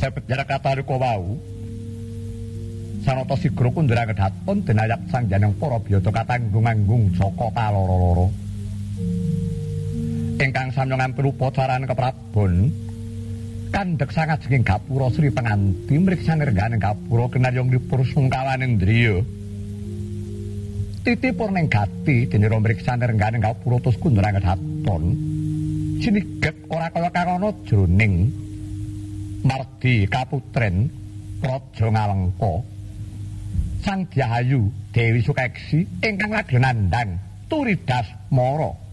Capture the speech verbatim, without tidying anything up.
sebet jarak katarika wau sanata sigra kundura kedaton denayak sangjaning para biyata katanggung-anggung saka kaloro-loro ingkang samyongan perupacaran keprabon kandhek sangajenging gapura Sri Penganti mriksa nirganing gapura kinayong dipur sungkawaning driya titipur ning gati denira mriksa nirganing gapura tus kundura kedaton sinigek ora kaya karono jroning Mardi kaputren Raja Ngalengka Sang Dyahayu Dewi Sukeksi ingkang lagi nandhang Turidas Mara